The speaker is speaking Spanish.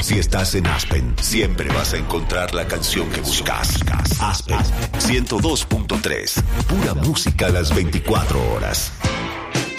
Si estás en Aspen, siempre vas a encontrar la canción que buscas. Aspen 102.3. Pura música a las 24 horas.